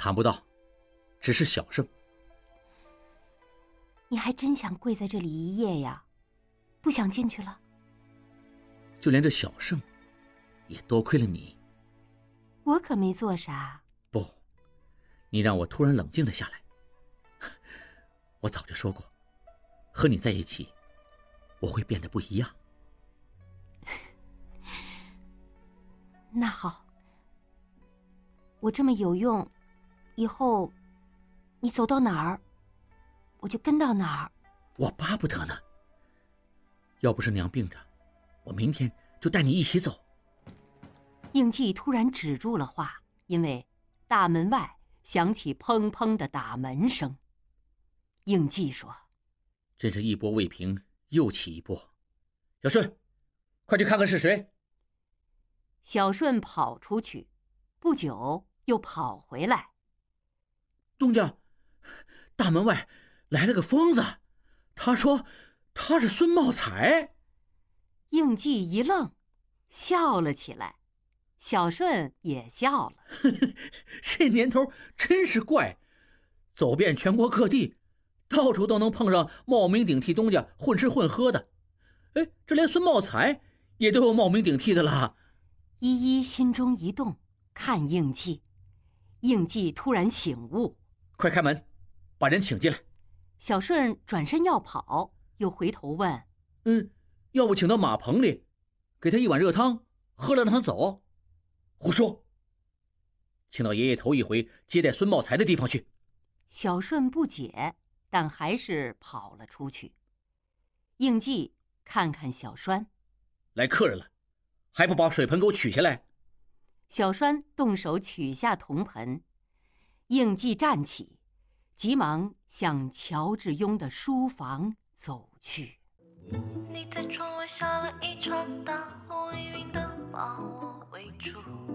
谈不到，只是小胜。 你还真想跪在这里一夜呀？不想进去了？ 就连这小胜，也多亏了你。 我可没做啥。 不，你让我突然冷静了下来。我早就说过，和你在一起，我会变得不一样。 那好，我这么有用，以后你走到哪儿，我就跟到哪儿。 我巴不得呢。要不是娘病着，我明天就带你一起走。 应季突然止住了话，因为大门外响起砰砰的打门声。应季说：“ 真是一波未平，又起一波。小顺，快去看看是谁。” 小顺跑出去，不久又跑回来。 东家，大门外来了个疯子，他说他是孙茂才。 应季一愣，笑了起来。小顺也笑了。 这年头真是怪，走遍全国各地，到处都能碰上冒名顶替东家混吃混喝的。哎，这连孙茂才也都有冒名顶替的啦。 依依心中一动，看应季。应季突然醒悟， 快开门，把人请进来。 小顺转身要跑，又回头问：“ 要不请到马棚里，给他一碗热汤，喝了让他走？”胡说！请到爷爷头一回接待孙茂才的地方去。 小顺不解，但还是跑了出去。应季看看小栓， 来客人了，还不把水盆给我取下来？ 小栓动手取下铜盆。应季站起，急忙向乔致庸的书房走去。 你在窗外下了一场大雨，云的把我围住。